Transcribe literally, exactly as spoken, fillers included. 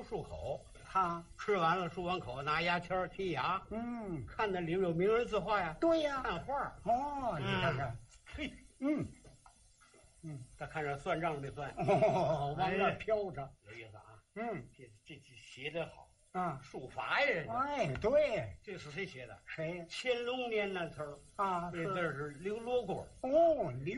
漱口， 他， 吃完了漱完口，拿牙签儿剔牙。 嗯， 看那里面有名人字画呀， 对呀， 看画儿。 哦，你看看， 嘿， 嗯，嗯， 他看着算账的算， 哦，往那儿飘着， 有意思啊。 嗯， 这这这写得好， 啊， 书法呀， 哎，对， 这是谁写的？ 谁乾隆年那词儿啊？ 这字儿是刘罗锅。 哦，刘。